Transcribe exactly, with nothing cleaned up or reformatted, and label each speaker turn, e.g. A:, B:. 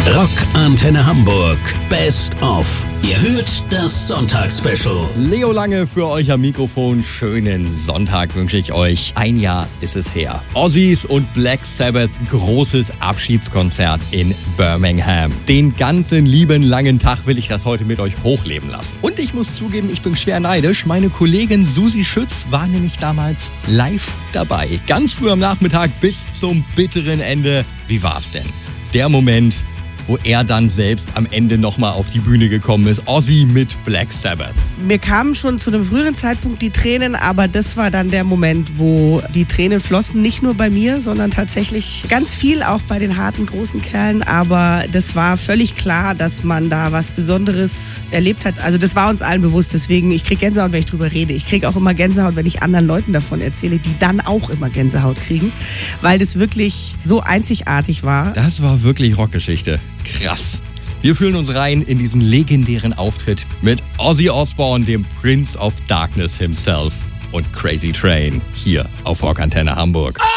A: Rock Antenne Hamburg Best of. Ihr hört das Sonntagsspecial.
B: Leo Lange für euch am Mikrofon. Schönen Sonntag wünsche ich euch. Ein Jahr ist es her. Ozzy's und Black Sabbath großes Abschiedskonzert in Birmingham. Den ganzen lieben langen Tag will ich das heute mit euch hochleben lassen. Und ich muss zugeben, ich bin schwer neidisch. Meine Kollegin Susi Schütz war nämlich damals live dabei. Ganz früh am Nachmittag bis zum bitteren Ende. Wie war's denn? Der Moment, wo er dann selbst am Ende nochmal auf die Bühne gekommen ist. Ozzy mit Black Sabbath.
C: Mir kamen schon zu einem früheren Zeitpunkt die Tränen, aber das war dann der Moment, wo die Tränen flossen. Nicht nur bei mir, sondern tatsächlich ganz viel auch bei den harten, großen Kerlen. Aber das war völlig klar, dass man da was Besonderes erlebt hat. Also das war uns allen bewusst. Deswegen, ich kriege Gänsehaut, wenn ich drüber rede. Ich kriege auch immer Gänsehaut, wenn ich anderen Leuten davon erzähle, die dann auch immer Gänsehaut kriegen. Weil das wirklich so einzigartig war.
B: Das war wirklich Rockgeschichte. Krass. Wir fühlen uns rein in diesen legendären Auftritt mit Ozzy Osbourne, dem Prince of Darkness himself, und Crazy Train hier auf Rock Antenne Hamburg.